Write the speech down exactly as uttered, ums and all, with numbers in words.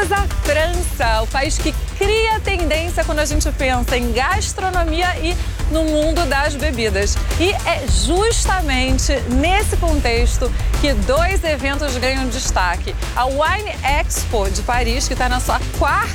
Temos a França, o país que cria tendência quando a gente pensa em gastronomia e no mundo das bebidas. E é justamente nesse contexto que dois eventos ganham destaque. A Wine Expo de Paris, que está na sua quarta